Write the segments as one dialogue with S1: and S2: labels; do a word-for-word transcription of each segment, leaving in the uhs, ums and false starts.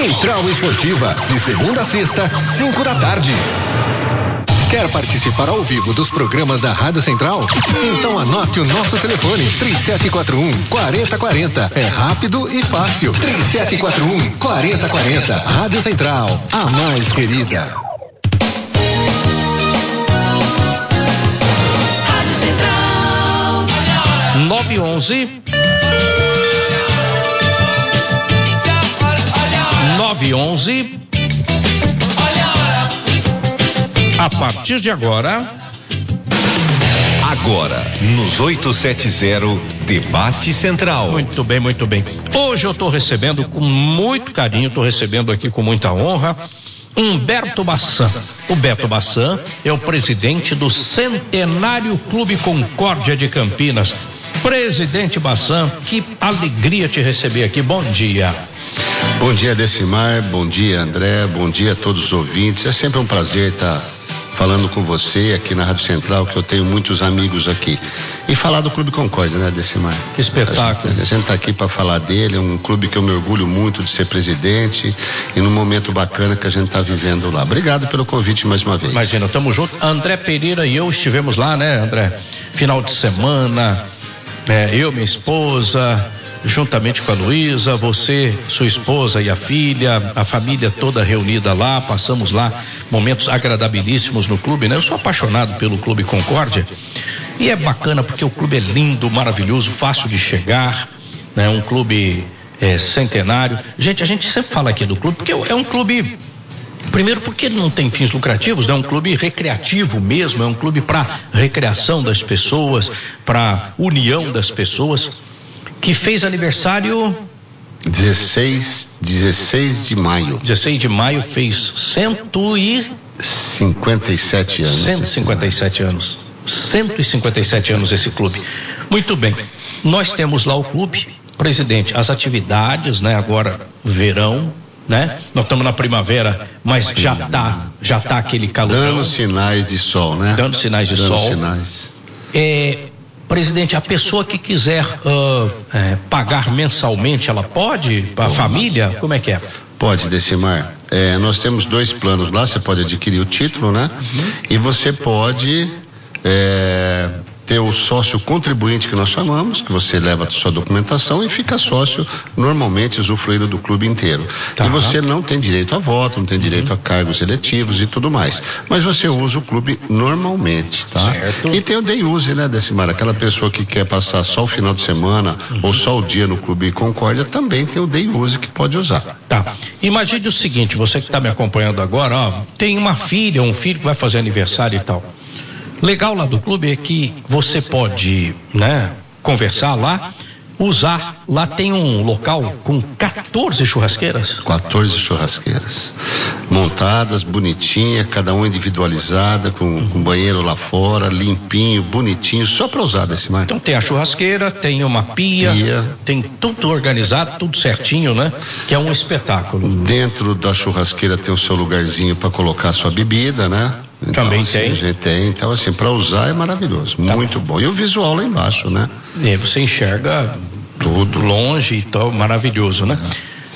S1: Central Esportiva, de segunda a sexta, cinco da tarde. Quer participar ao vivo dos programas da Rádio Central? Então anote o nosso telefone, três sete quatro um, quatro zero quatro zero. É rápido e fácil. três sete quatro um, quatro zero quatro zero. Rádio Central, a mais querida.
S2: Rádio Central.
S3: nove e onze. nove e onze. A partir de agora.
S4: Agora, nos oitocentos e setenta, Debate Central.
S3: Muito bem, muito bem. Hoje eu estou recebendo com muito carinho, estou recebendo aqui com muita honra, Humberto Bassan. O Beto Bassan é o presidente do Centenário Clube Concórdia de Campinas. Presidente Bassan, que alegria te receber aqui. Bom dia.
S5: Bom dia, Decimar. Bom dia, André. Bom dia a todos os ouvintes. É sempre um prazer estar falando com você aqui na Rádio Central, que eu tenho muitos amigos aqui. E falar do Clube Concórdia, né, Decimar?
S3: Que espetáculo.
S5: A gente está aqui para falar dele, é um clube que eu me orgulho muito de ser presidente e num momento bacana que a gente está vivendo lá. Obrigado pelo convite mais uma vez.
S3: Imagina, estamos juntos. André Pereira e eu estivemos lá, né, André? Final de semana, é, eu, minha esposa, juntamente com a Luísa, você, sua esposa e a filha, a família toda reunida lá, passamos lá momentos agradabilíssimos no clube, né? Eu sou apaixonado pelo Clube Concórdia e é bacana porque o clube é lindo, maravilhoso, fácil de chegar, né? Um clube é, centenário. Gente, a gente sempre fala aqui do clube porque é um clube, primeiro porque não tem fins lucrativos, né? É um clube recreativo mesmo, é um clube para recreação das pessoas, para união das pessoas, que fez aniversário
S5: dezesseis, dezesseis de maio.
S3: dezesseis de maio fez cento e
S5: cinquenta e sete anos.
S3: cento e cinquenta e sete anos. cento e cinquenta e sete anos esse clube. Muito bem. Nós temos lá o clube, presidente, as atividades, né? Agora verão, né? Nós estamos na primavera, mas já tá, já tá aquele calor.
S5: Dando sinais de sol, né?
S3: Dando sinais de
S5: Dando
S3: sol.
S5: Sinais.
S3: É, presidente, a pessoa que quiser uh, é, pagar mensalmente, ela pode? A família? Como é que é?
S5: Pode, Decimar. É, nós temos dois planos lá, você pode adquirir o título, né? Uhum. E você pode é, ter o sócio contribuinte que nós chamamos, que você leva a sua documentação e fica sócio normalmente usufruindo do clube inteiro. Tá. E você não tem direito a voto, não tem direito uhum. a cargos eletivos e tudo mais. Mas você usa o clube normalmente, tá?
S3: Certo.
S5: E tem o day use, né, Decimar? Aquela pessoa que quer passar só o final de semana uhum. ou só o dia no Clube Concórdia, também tem o day use que pode usar.
S3: Tá. Imagine o seguinte, você que está me acompanhando agora, ó, tem uma filha, um filho que vai fazer aniversário e tal. Legal lá do clube é que você pode, né, conversar lá, usar, lá tem um local com quatorze churrasqueiras.
S5: quatorze churrasqueiras. Montadas, bonitinha, cada uma individualizada, com, com banheiro lá fora, limpinho, bonitinho, só para usar desse mar.
S3: Então tem a churrasqueira, tem uma pia, pia, tem tudo organizado, tudo certinho, né? Que é um espetáculo.
S5: Dentro da churrasqueira tem o seu lugarzinho para colocar sua bebida, né? Então,
S3: também
S5: assim,
S3: tem.
S5: A gente tem, então assim, para usar é maravilhoso, tá. Muito bom. E o visual lá embaixo, né?
S3: E você enxerga tudo longe e tal, maravilhoso, né?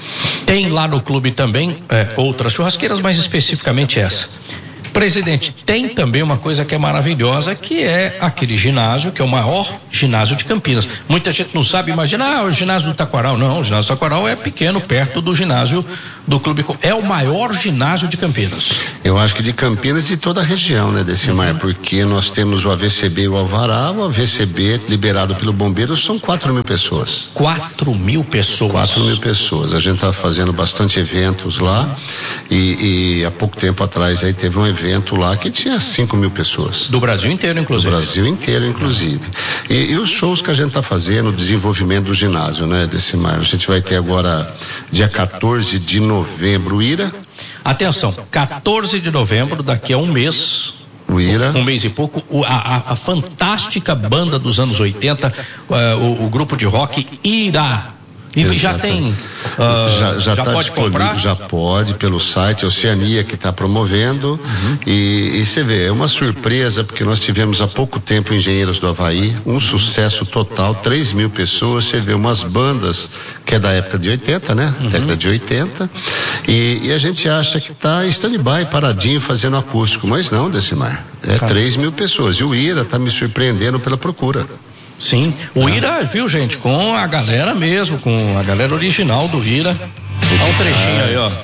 S3: Tem lá no clube também é, outras churrasqueiras, mas especificamente essa. Presidente, tem também uma coisa que é maravilhosa, que é aquele ginásio, que é o maior ginásio de Campinas. Muita gente não sabe, imagina, ah, o ginásio do Taquaral. Não, o ginásio do Taquaral é pequeno, perto do ginásio do clube. É o maior ginásio de Campinas.
S5: Eu acho que de Campinas e de toda a região, né, Decimar? Uhum. Porque nós temos o A V C B e o Alvará. O A V C B, liberado pelo bombeiro, são quatro mil pessoas.
S3: quatro mil pessoas?
S5: quatro mil pessoas. A gente está fazendo bastante eventos lá. E, e há pouco tempo atrás aí teve um evento lá que tinha cinco mil pessoas.
S3: Do Brasil inteiro, inclusive.
S5: Do Brasil inteiro, inclusive. E, e os shows que a gente está fazendo, o desenvolvimento do ginásio, né, Decimar? A gente vai ter agora, dia quatorze de novembro, Ira.
S3: Atenção, quatorze de novembro, daqui a um mês.
S5: O Ira.
S3: Um mês e pouco, a, a, a fantástica banda dos anos oitenta, uh, o, o grupo de rock Ira. E
S5: Exatamente.
S3: já tem. Uh,
S5: já já,
S3: já
S5: tá
S3: pode comprar?
S5: Já pode, pelo site Oceania que está promovendo. Uhum. E, e você vê, é uma surpresa, porque nós tivemos há pouco tempo Engenheiros do Havaí, um sucesso total, três mil pessoas. Você vê umas bandas que é da época de oitenta, né? Uhum. Década de oitenta. E, e a gente acha que está stand-by, paradinho, fazendo acústico. Mas não, Decimar. É três mil pessoas. E o Ira está me surpreendendo pela procura.
S3: Sim, o Ira, viu, gente, com a galera mesmo, com a galera original do Ira. Olha um trechinho aí, ó.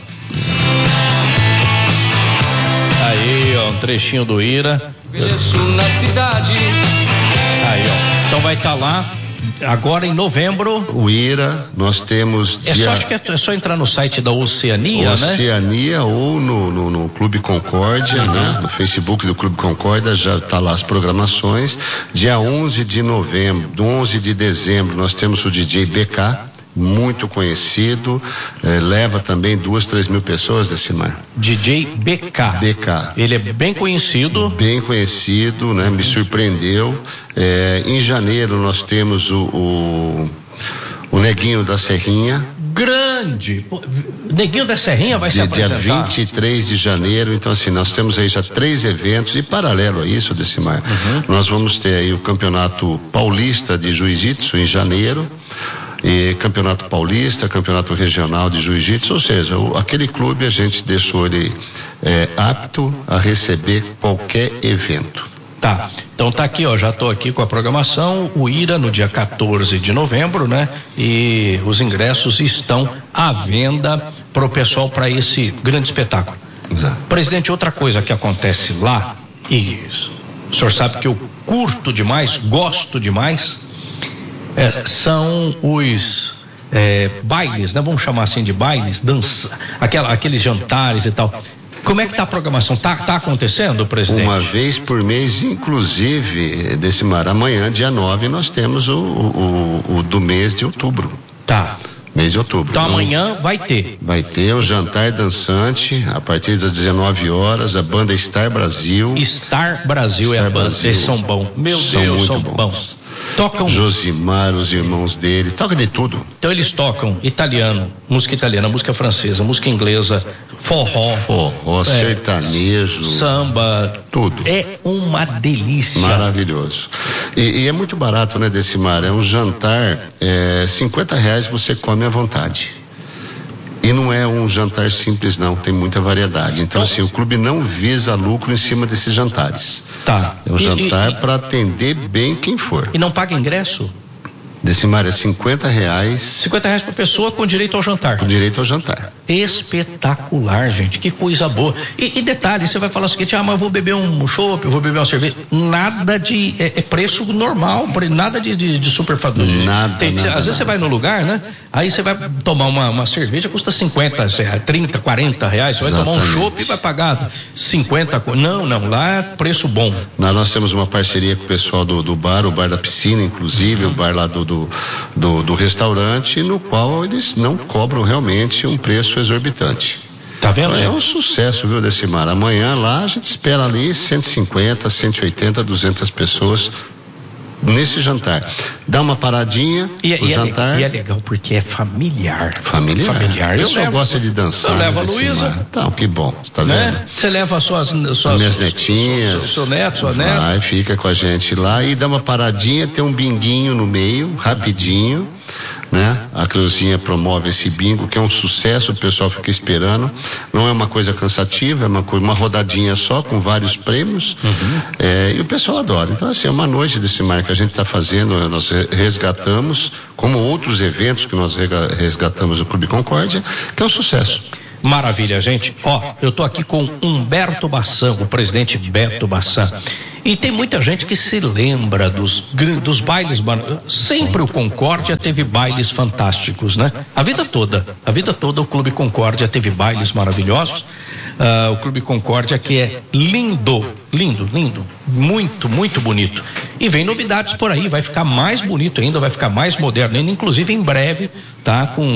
S3: Aí, ó, um trechinho do Ira.
S2: Na cidade.
S3: Aí, ó. Então vai estar tá lá. Agora em novembro.
S5: O Ira, nós temos.
S3: É
S5: dia...
S3: só, acho que é, é só entrar no site da Oceania,
S5: Oceania, né? Oceania ou no, no, no Clube Concórdia, uhum. né? No Facebook do Clube Concórdia já está lá as programações. Dia onze de novembro, onze de dezembro, nós temos o D J B K. Muito conhecido, eh, leva também duas, três mil pessoas desse mar.
S3: D J B K.
S5: B K.
S3: Ele é bem conhecido.
S5: Bem conhecido, né? Me surpreendeu. Eh, em janeiro nós temos o, o, o Neguinho da Serrinha.
S3: Grande! Neguinho da Serrinha vai se apresentar.
S5: Dia vinte e três de janeiro, então assim, nós temos aí já três eventos, e paralelo a isso, Decimar, uhum. nós vamos ter aí o Campeonato Paulista de Jiu-Jitsu em janeiro. E Campeonato Paulista, Campeonato Regional de Jiu-Jitsu, ou seja, o, aquele clube a gente deixou ele é, apto a receber qualquer evento.
S3: Tá, então tá aqui, ó, já tô aqui com a programação, o Ira no dia quatorze de novembro, né? E os ingressos estão à venda pro pessoal para esse grande espetáculo.
S5: Exato.
S3: Presidente, outra coisa que acontece lá, e o senhor sabe que eu curto demais, gosto demais, É, são os é, bailes, né? Vamos chamar assim de bailes, dança, aquela, aqueles jantares e tal. Como é que está a programação? Está tá acontecendo, presidente?
S5: Uma vez por mês, inclusive, Decimar, amanhã, dia nove, nós temos o, o, o do mês de outubro.
S3: Tá.
S5: Mês de outubro.
S3: Então amanhã vai ter.
S5: Vai ter o jantar dançante a partir das dezenove horas, a banda Star Brasil.
S3: Star Brasil Star é a banda. Brasil. Eles são bons. Meu
S5: são
S3: Deus,
S5: muito
S3: são
S5: bons.
S3: bons. Tocam.
S5: Josimar, os irmãos dele, toca de tudo.
S3: Então eles tocam italiano, música italiana, música francesa, música inglesa, forró.
S5: Forró, é, sertanejo.
S3: Samba.
S5: Tudo.
S3: É uma delícia.
S5: Maravilhoso. E, e é muito barato, né, Decimar? É um jantar, é, cinquenta reais você come à vontade. E não é um jantar simples, não, tem muita variedade. Então, assim, o clube não visa lucro em cima desses jantares.
S3: Tá.
S5: É um jantar para atender bem quem for.
S3: E não paga ingresso?
S5: Decimar, é cinquenta reais.
S3: cinquenta reais por pessoa com direito ao jantar.
S5: Com direito ao jantar.
S3: Espetacular, gente, que coisa boa. E, e detalhe, você vai falar o seguinte, ah, mas eu vou beber um chopp, eu vou beber uma cerveja. Nada de, é, é preço normal, nada de, de, de superfatura.
S5: Nada,
S3: Tem,
S5: nada,
S3: Às vezes
S5: nada.
S3: você vai no lugar, né? Aí você vai tomar uma, uma cerveja, custa cinquenta, trinta, quarenta reais. Você
S5: Exatamente.
S3: vai tomar um chopp e vai pagar cinquenta. Não, não, lá é preço bom.
S5: Nós, nós temos uma parceria com o pessoal do, do bar, o bar da piscina, inclusive, uhum. o bar lá do, do, do, do restaurante, no qual eles não cobram realmente um preço exorbitante.
S3: Tá vendo?
S5: É um sucesso, viu, Decimar? Amanhã lá a gente espera ali cento e cinquenta, cento e oitenta, duzentas pessoas nesse jantar. Dá uma paradinha
S3: e,
S5: no
S3: e
S5: jantar.
S3: É, e é legal porque é familiar.
S5: Familiar.
S3: familiar.
S5: O pessoal gosta de dançar.
S3: Eu levo a
S5: né,
S3: Luísa.
S5: Então, que bom. Tá
S3: né?
S5: vendo?
S3: Você leva as suas, suas
S5: as minhas netinhas.
S3: Seu, seu neto, sua
S5: vai,
S3: neta.
S5: Vai, fica com a gente lá e dá uma paradinha, tem um binguinho no meio, rapidinho. Né? A Creuzinha promove esse bingo, que é um sucesso, o pessoal fica esperando. Não é uma coisa cansativa, é uma, coisa, uma rodadinha só, com vários prêmios. Uhum. É, e o pessoal adora. Então, assim, é uma noite desse mar que a gente está fazendo, nós resgatamos, como outros eventos que nós resgatamos no Clube Concórdia, que é um sucesso.
S3: Maravilha, gente. Ó, eu tô aqui com Humberto Bassan, o presidente Beto Bassan. E tem muita gente que se lembra dos, dos bailes. Sempre o Concórdia teve bailes fantásticos, né? A vida toda, a vida toda o Clube Concórdia teve bailes maravilhosos. Uh, o Clube Concórdia que é lindo, lindo, lindo, muito, muito bonito. E vem novidades por aí, vai ficar mais bonito ainda, vai ficar mais moderno ainda, inclusive em breve, tá? Com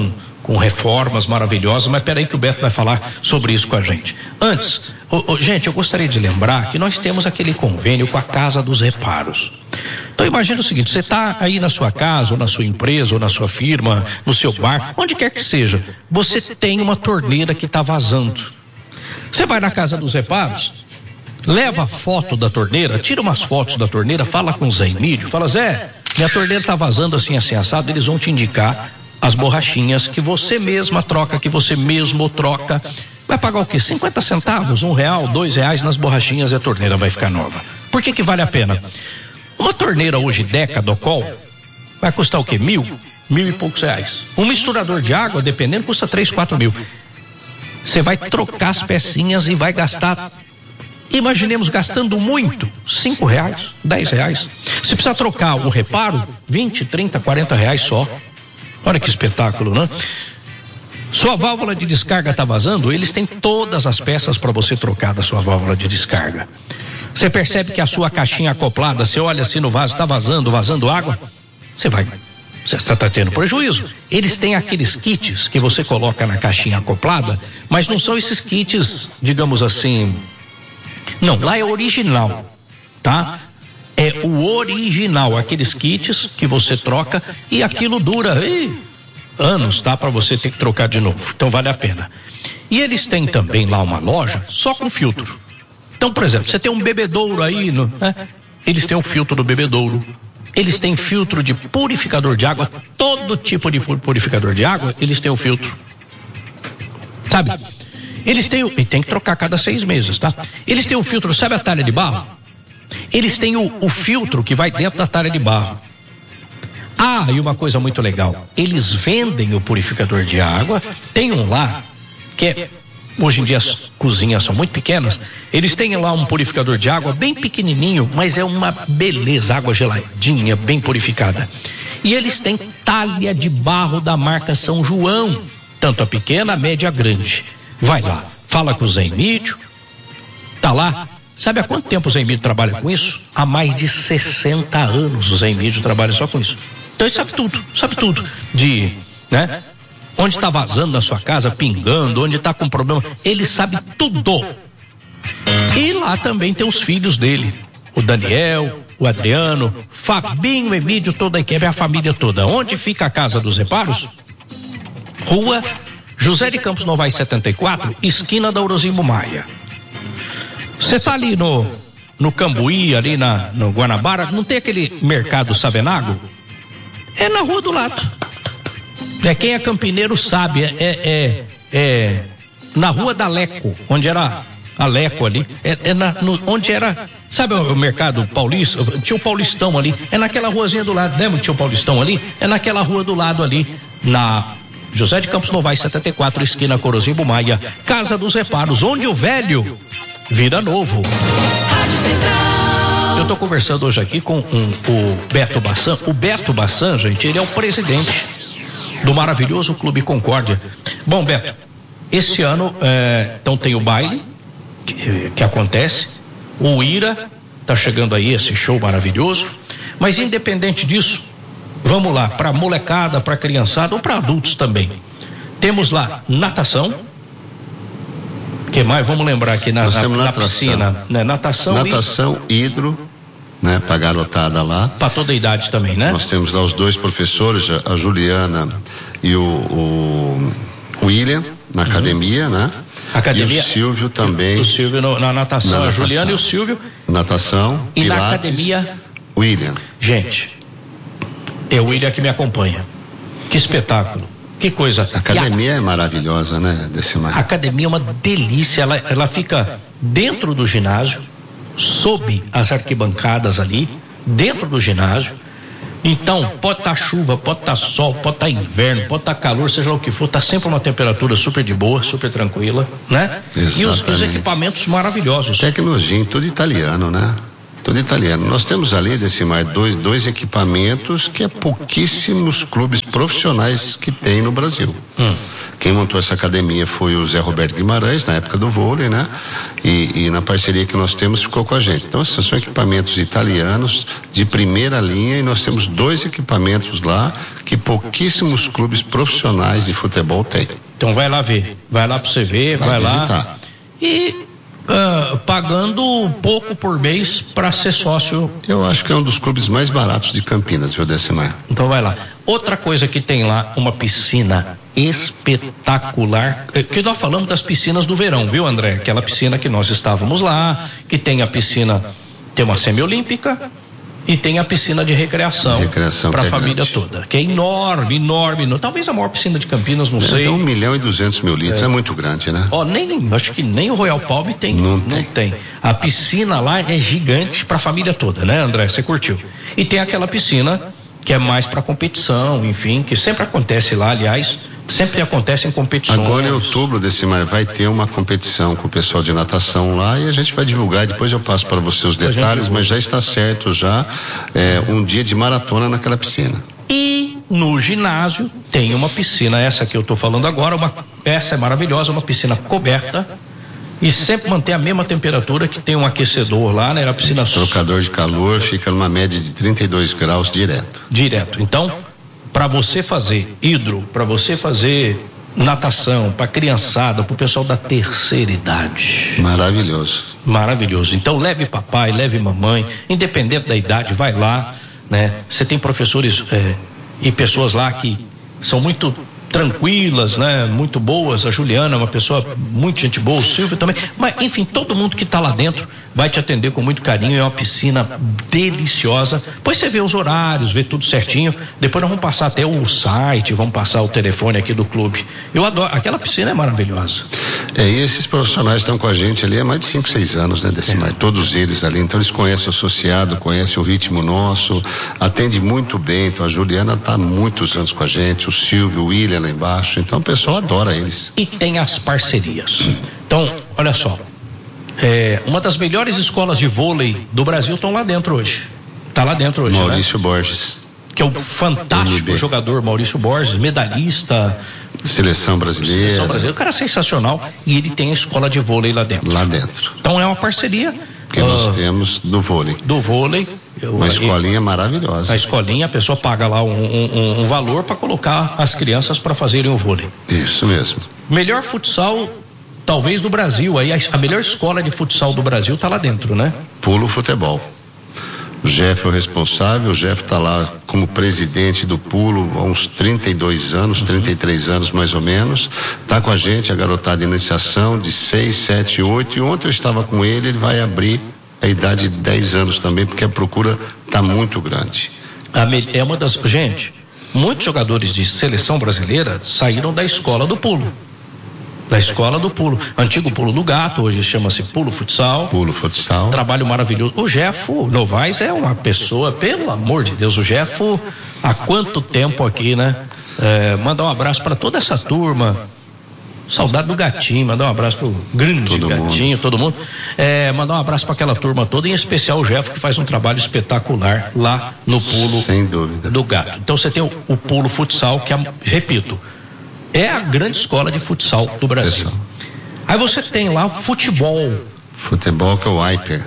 S3: com reformas maravilhosas, mas peraí que o Beto vai falar sobre isso com a gente. Antes, oh, oh, gente, eu gostaria de lembrar que nós temos aquele convênio com a Casa dos Reparos. Então imagina o seguinte, você está aí na sua casa, ou na sua empresa, ou na sua firma, no seu bar, onde quer que seja, você tem uma torneira que está vazando. Você vai na Casa dos Reparos, leva a foto da torneira, tira umas fotos da torneira, fala com o Zé Emílio, fala, Zé, minha torneira está vazando assim, assim, assado, eles vão te indicar as borrachinhas que você mesma troca, que você mesmo troca. Vai pagar o quê? cinquenta centavos, um real, dois reais nas borrachinhas e a torneira vai ficar nova. Por que que vale a pena? Uma torneira hoje Deca Docol vai custar o quê? Mil? Mil e poucos reais. Um misturador de água, dependendo, custa três, quatro mil. Você vai trocar as pecinhas e vai gastar, imaginemos gastando muito, cinco reais, dez reais. Se precisar trocar um reparo, vinte, trinta, quarenta reais só. Olha que espetáculo, né? Sua válvula de descarga está vazando, eles têm todas as peças para você trocar da sua válvula de descarga. Você percebe que a sua caixinha acoplada, você olha assim no vaso, está vazando, vazando água, você vai, você está tendo prejuízo. Eles têm aqueles kits que você coloca na caixinha acoplada, mas não são esses kits, digamos assim, não, lá é original, tá? É o original, aqueles kits que você troca e aquilo dura ih, anos, tá? Para você ter que trocar de novo, então vale a pena. E eles têm também lá uma loja só com filtro. Então, por exemplo, você tem um bebedouro aí, no, né? Eles têm um filtro do bebedouro, eles têm filtro de purificador de água, todo tipo de purificador de água, eles têm o filtro, sabe? Eles têm, o, e tem que trocar a cada seis meses, tá? Eles têm o filtro, sabe a talha de barro? Eles têm o, o filtro que vai dentro da talha de barro. Ah, e uma coisa muito legal, eles vendem o purificador de água, tem um lá, que é, hoje em dia as cozinhas são muito pequenas, eles têm lá um purificador de água bem pequenininho, mas é uma beleza, água geladinha, bem purificada. E eles têm talha de barro da marca São João, tanto a pequena, a média, a grande. Vai lá, fala com o Zé Emílio, tá lá. Sabe há quanto tempo o Zé Emílio trabalha com isso? Há mais de sessenta anos o Zé Emílio trabalha só com isso. Então ele sabe tudo, sabe tudo de, né? Onde está vazando na sua casa, pingando, onde está com problema, ele sabe tudo. E lá também tem os filhos dele, o Daniel, o Adriano, Fabinho, Emílio, toda a equipe, a família toda. Onde fica a Casa dos Reparos? Rua José de Campos Novaes setenta e quatro, esquina da Orozimo Maia. Você tá ali no, no Cambuí, ali na, no Guanabara, não tem aquele mercado Savenago? É na rua do lado. É, quem é campineiro sabe, é, é, é na rua da Leco, onde era a Leco ali, é, é na, no, onde era, sabe o, o mercado paulista, tinha o Paulistão ali, é naquela ruazinha do lado, lembra que tinha o Paulistão ali? É naquela rua do lado ali, na José de Campos Novaes setenta e quatro, esquina Corozimbo Maia, Casa dos Reparos, onde o velho vira novo. Eu estou conversando hoje aqui com um, o Beto Bassan. O Beto Bassan, gente, ele é o presidente do maravilhoso Clube Concórdia. Bom, Beto, esse ano é, então tem o baile que, que acontece, o Ira tá chegando aí, esse show maravilhoso, mas independente disso, vamos lá, para molecada, para criançada ou para adultos também. Temos lá natação. Que mais? Vamos lembrar aqui na, na, na piscina, né? Natação,
S5: natação, e... hidro, né? Pra garotada lá.
S3: Para toda a idade também, né?
S5: Nós temos lá os dois professores, a Juliana e o, o William, na uhum. academia, né?
S3: Academia.
S5: E o Silvio também.
S3: O Silvio no, na natação,
S5: na
S3: a Juliana e o Silvio.
S5: Natação,
S3: e
S5: Pilates,
S3: na academia.
S5: William.
S3: Gente, é o William que me acompanha. Que espetáculo. Que coisa.
S5: A academia a, é maravilhosa, né, Decimar?
S3: A academia é uma delícia, ela, ela fica dentro do ginásio, sob as arquibancadas ali, dentro do ginásio. Então, pode estar tá chuva, pode estar tá sol, pode estar tá inverno, pode estar tá calor, seja lá o que for, está sempre uma temperatura super de boa, super tranquila, né?
S5: Exatamente.
S3: E os, os equipamentos maravilhosos.
S5: Tecnologia em tudo italiano, né? Tudo italiano. Nós temos ali, Decimar, dois, dois equipamentos que é pouquíssimos clubes profissionais que tem no Brasil. Hum. Quem montou essa academia foi o Zé Roberto Guimarães, na época do vôlei, né? E, e na parceria que nós temos ficou com a gente. Então, esses são equipamentos italianos de primeira linha, e nós temos dois equipamentos lá que pouquíssimos clubes profissionais de futebol têm.
S3: Então vai lá ver, vai lá para você ver, vai, vai lá e uh, pagando pouco por mês para ser sócio.
S5: Eu acho que é um dos clubes mais baratos de Campinas, viu, Decimar?
S3: Então vai lá. Outra coisa que tem lá, uma piscina espetacular, que nós falamos das piscinas do verão, viu, André? Aquela piscina que nós estávamos lá, que tem a piscina, tem uma semiolímpica e tem a piscina de recreação, recreação para a é família grande. Toda, que é enorme, enorme, enorme, talvez a maior piscina de Campinas, não é, sei.
S5: É um milhão e duzentos mil litros, é, é muito grande, né?
S3: Ó, nem, acho que nem o Royal Palm tem.
S5: Não,
S3: não
S5: tem.
S3: tem. A piscina lá é gigante para a família toda, né, André? Você curtiu? E tem aquela piscina que é mais para competição, enfim, que sempre acontece lá, aliás, sempre acontece em competições.
S5: Agora em outubro desse mar vai ter uma competição com o pessoal de natação lá, e a gente vai divulgar, depois eu passo para você os detalhes, mas já está certo já é, um dia de maratona naquela piscina.
S3: E no ginásio tem uma piscina, essa que eu estou falando agora, uma, essa é maravilhosa, uma piscina coberta, e sempre mantém a mesma temperatura, que tem um aquecedor lá, né? A piscina...
S5: Trocador de calor, fica numa média de trinta e dois graus direto.
S3: Direto. Então, para você fazer hidro, para você fazer natação, para criançada, para o pessoal da terceira idade.
S5: Maravilhoso.
S3: Maravilhoso. Então, leve papai, leve mamãe, independente da idade, vai lá, né? Você tem professores é, e pessoas lá que são muito tranquilas, né? Muito boas. A Juliana é uma pessoa muito gente boa, o Silvio também, mas enfim, todo mundo que está lá dentro vai te atender com muito carinho. É uma piscina deliciosa. Depois você vê os horários, vê tudo certinho. Depois nós vamos passar até o site, vamos passar o telefone aqui do clube. Eu adoro, aquela piscina é maravilhosa.
S5: É, e esses profissionais estão com a gente ali há mais de cinco, seis anos, né, Decimar? É. Todos eles ali, então eles conhecem o associado, conhecem o ritmo nosso, atende muito bem. Então a Juliana está há muitos anos com a gente, o Silvio, o William lá embaixo, então o pessoal adora eles.
S3: E tem as parcerias. Então, olha só, é, uma das melhores escolas de vôlei do Brasil estão lá dentro hoje. Está lá dentro hoje,
S5: Maurício
S3: né?
S5: Borges.
S3: Que é um fantástico jogador, Maurício Borges, medalhista.
S5: Seleção brasileira.
S3: Seleção brasileira. O cara é sensacional, e ele tem a escola de vôlei lá dentro.
S5: Lá dentro.
S3: Então é uma parceria.
S5: Que uh, nós temos do vôlei.
S3: Do vôlei.
S5: Uma eu, escolinha eu, maravilhosa.
S3: A escolinha, a pessoa paga lá um, um, um valor para colocar as crianças para fazerem o vôlei.
S5: Isso mesmo.
S3: Melhor futsal, talvez, do Brasil. Aí a, a melhor escola de futsal do Brasil está lá dentro, né?
S5: Pulo Futebol. O Jeff é o responsável, o Jeff está lá como presidente do Pulo há uns trinta e dois anos, trinta e três anos mais ou menos. Está com a gente, a garotada de iniciação de seis, sete, oito, e ontem eu estava com ele, ele vai abrir a idade de dez anos também, porque a procura está muito grande.
S3: É uma das... Gente, muitos jogadores de seleção brasileira saíram da escola do Pulo. Da escola do Pulo. Antigo Pulo do Gato, hoje chama-se Pulo Futsal.
S5: Pulo Futsal.
S3: Trabalho maravilhoso. O Jefo Novaes é uma pessoa, pelo amor de Deus, o Jefo, há quanto tempo aqui, né? É, mandar um abraço para toda essa turma. Saudade do Gatinho, mandar um abraço pro grande todo Gatinho, mundo. todo mundo. É, mandar um abraço para aquela turma toda, em especial o Jefo, que faz um trabalho espetacular lá no Pulo
S5: Sem dúvida.
S3: do Gato. Então você tem o, o Pulo Futsal, que é, repito, é a grande escola de futsal do Brasil. Pessoal. Aí você tem lá o futebol.
S5: Futebol, que é o Hyper.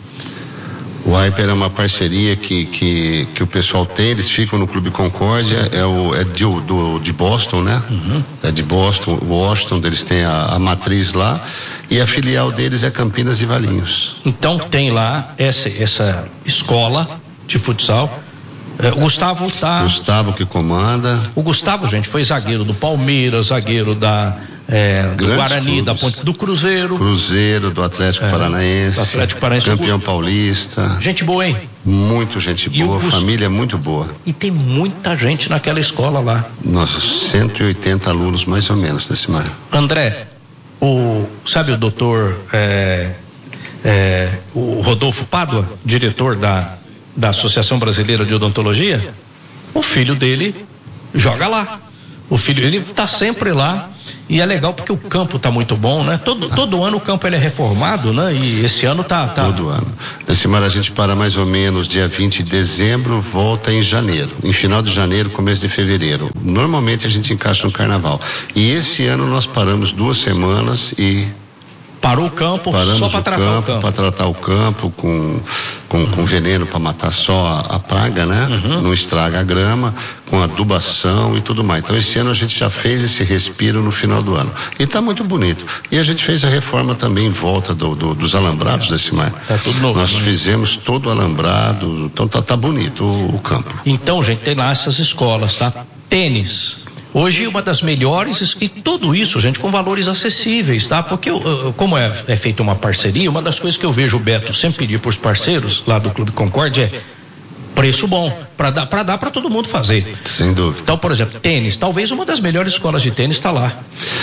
S5: O Hyper é uma parceria que, que, que o pessoal tem, eles ficam no Clube Concórdia, é, o, é de, do, de Boston, né? Uhum. É de Boston, Washington, eles têm a, a matriz lá, e a filial deles é Campinas e Valinhos.
S3: Então tem lá essa, essa escola de futsal. O Gustavo está...
S5: Gustavo que comanda.
S3: O Gustavo, gente, foi zagueiro do Palmeiras, zagueiro da, é, do Guarani, clubes. Da Ponte do Cruzeiro.
S5: Cruzeiro, do Atlético é, Paranaense. Do
S3: Atlético Paranaense.
S5: Campeão paulista.
S3: Gente boa, hein?
S5: Muito gente e boa, família muito boa.
S3: E tem muita gente naquela escola lá.
S5: Nossa, cento e oitenta alunos mais ou menos nesse mar.
S3: André, o, sabe o doutor é, é, o Rodolfo Pádua, diretor da da Associação Brasileira de Odontologia? O filho dele joga lá. O filho, ele está sempre lá, E é legal porque o campo está muito bom, né? Todo, ah. todo ano o campo ele é reformado, né? E esse ano tá... tá...
S5: Todo ano. Decimar, a gente para mais ou menos dia vinte de dezembro, volta em janeiro. Em final de janeiro, começo de fevereiro. Normalmente a gente encaixa no carnaval. E esse ano nós paramos duas semanas e...
S3: Parou o campo só para tratar o campo.
S5: Para tratar o campo com, com, uhum. com veneno para matar só a, a praga, né? Uhum. Não estraga a grama, com adubação e tudo mais. Então esse ano a gente já fez esse respiro no final do ano. E está muito bonito. E a gente fez a reforma também em volta do, do, dos alambrados desse mar.
S3: Tá tudo novo.
S5: Nós fizemos todo o alambrado, então tá, tá bonito o, o campo.
S3: Então, gente, tem lá essas escolas, tá? Tênis. Hoje uma das melhores, e tudo isso, gente, com valores acessíveis, tá? Porque como é, é feita uma parceria, uma das coisas que eu vejo o Beto sempre pedir para os parceiros lá do Clube Concórdia é preço bom, para dar para dar para todo mundo fazer.
S5: Sem dúvida.
S3: Então, por exemplo, tênis, talvez uma das melhores escolas de tênis está lá.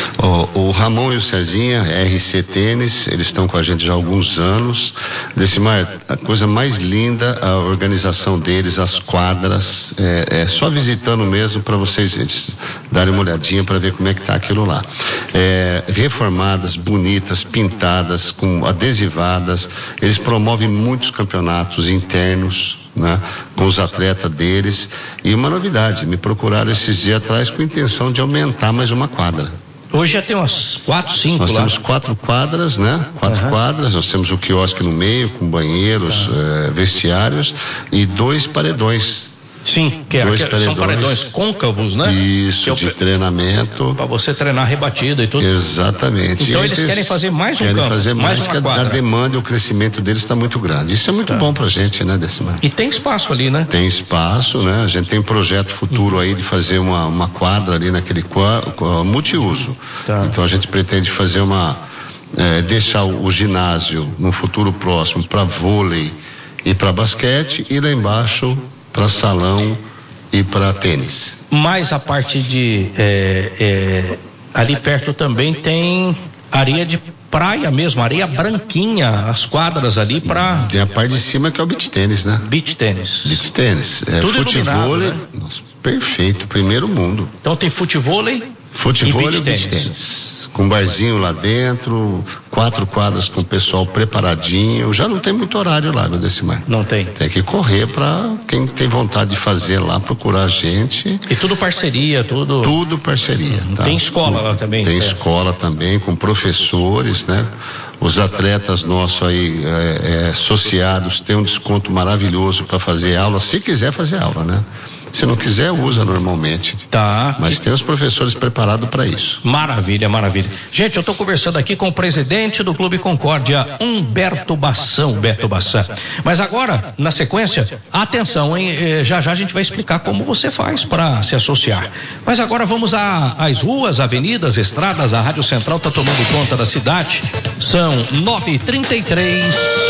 S5: O, o Ramon e o Cezinha, R C Tênis, eles estão com a gente já há alguns anos. Decimar, a coisa mais linda, a organização deles, as quadras, é, é só visitando mesmo para vocês darem uma olhadinha para ver como é que tá aquilo lá. É, reformadas, bonitas, pintadas, com adesivadas. Eles promovem muitos campeonatos internos, né, com os atletas deles. E uma novidade, me procuraram esses dias atrás com a intenção de aumentar mais uma quadra.
S3: Hoje já tem umas quatro, cinco
S5: nós
S3: lá.
S5: Nós temos quatro quadras, né? Quatro uhum. quadras, nós temos o quiosque no meio, com banheiros, uhum. eh, vestiários e dois paredões.
S3: Sim, que, é, que paredões, são paredões côncavos, né?
S5: Isso,
S3: que
S5: de
S3: eu,
S5: treinamento.
S3: Para você treinar rebatida e tudo.
S5: Exatamente.
S3: Então eles querem fazer mais um
S5: querem
S3: campo,
S5: fazer mais, mais
S3: uma
S5: que
S3: quadra.
S5: A demanda e o crescimento deles está muito grande. Isso é muito tá. bom pra gente, né, Decimar?
S3: E tem espaço ali, né?
S5: Tem espaço, né? A gente tem um projeto futuro aí de fazer uma, uma quadra ali naquele qua, multiuso. Tá. Então a gente pretende fazer uma... É, deixar o, o ginásio no futuro próximo para vôlei e para basquete e lá embaixo para salão e para tênis.
S3: Mas a parte de é, é, ali perto também tem areia de praia mesmo, areia branquinha, as quadras ali para...
S5: Tem a parte de cima que é o beach tênis, né?
S3: Beach tênis.
S5: Beach tênis. É,
S3: tudo
S5: futebol,
S3: né?
S5: Nossa, perfeito, primeiro mundo.
S3: Então tem futevôlei
S5: Futebol
S3: e beach,
S5: e beach tênis. tênis. Com barzinho lá dentro, quatro quadras com o pessoal preparadinho. Já não tem muito horário lá, meu Decimar.
S3: Não tem.
S5: Tem que correr para quem tem vontade de fazer lá, procurar a gente.
S3: E tudo parceria, tudo.
S5: Tudo parceria. Tá?
S3: Tem escola lá também.
S5: Tem
S3: é.
S5: escola também, com professores, né? Os atletas nossos aí, é, é, associados, têm um desconto maravilhoso para fazer aula, se quiser fazer aula, né? Se não quiser, usa normalmente.
S3: Tá.
S5: Mas tem os professores preparados para isso.
S3: Maravilha, maravilha. Gente, eu estou conversando aqui com o presidente do Clube Concórdia, Humberto Bassan, Humberto Bassan. Mas agora, na sequência, atenção, hein? Já já a gente vai explicar como você faz para se associar. Mas agora vamos às ruas, avenidas, estradas. A Rádio Central está tomando conta da cidade. São nove e trinta e três.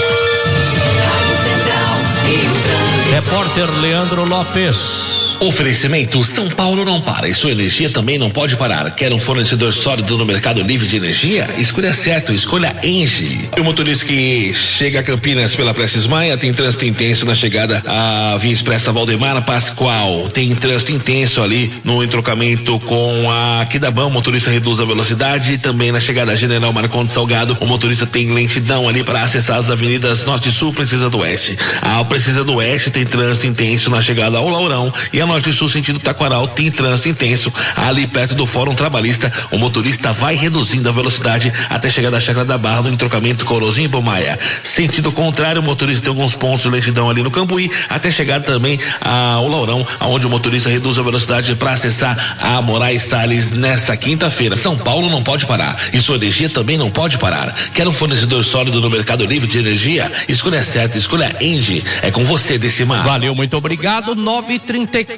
S3: Repórter Leandro Lopes.
S6: Oferecimento São Paulo não para e sua energia também não pode parar. Quer um fornecedor sólido no mercado livre de energia? Escolha certo, escolha Engie. O motorista que chega a Campinas pela Prestes Maia tem trânsito intenso na chegada à Via Expressa Valdemar Pascoal. Tem trânsito intenso ali no entrocamento com a Aquidabão. O motorista reduz a velocidade e também na chegada à General Marcondes Salgado. O motorista tem lentidão ali para acessar as avenidas Norte e Sul, Princesa do Oeste. A Princesa do Oeste tem trânsito intenso na chegada ao Laurão e a Norte e Sul sentido Taquaral tem trânsito intenso ali perto do Fórum Trabalhista. O motorista vai reduzindo a velocidade até chegar da Chácara da Barra no entrocamento Corozinho e Pomaia. Sentido contrário, o motorista tem alguns pontos de lentidão ali no Cambuí até chegar também ao Laurão, onde o motorista reduz a velocidade para acessar a Moraes Salles nessa quinta-feira. São Paulo não pode parar e sua energia também não pode parar. Quer um fornecedor sólido no mercado livre de energia? Escolha certa, escolha Engie. É com você, Decimar.
S3: Valeu, muito obrigado. nove e trinta e quatro.